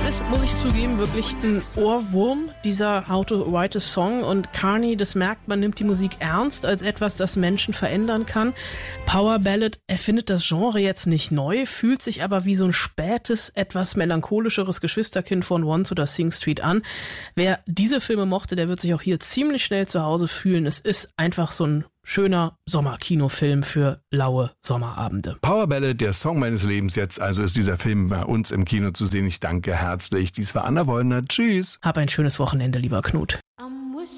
ist, muss ich zugeben, wirklich ein Ohrwurm, dieser How to Write a Song. Und Carney, das merkt man, nimmt die Musik ernst als etwas, das Menschen verändern kann. Power Ballad erfindet das Genre jetzt nicht neu, fühlt sich aber wie so ein spätes, etwas melancholischeres Geschwisterkind von Once oder Sing Street an. Wer diese Filme mochte, der wird sich auch hier ziemlich schnell zu Hause fühlen. Es ist einfach so ein schöner Sommerkinofilm für laue Sommerabende. Power Ballad, der Song meines Lebens. Jetzt also ist dieser Film bei uns im Kino zu sehen. Ich danke herzlich. Dies war Anna Wollner. Tschüss. Hab ein schönes Wochenende, lieber Knut.